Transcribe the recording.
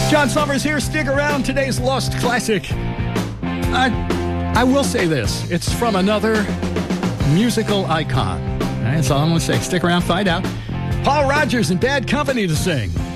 John Summers here. Stick around. Today's Lost Classic. I will say this. It's from another musical icon. That's all I'm going to say. Stick around, find out. Paul Rodgers and Bad Company to sing.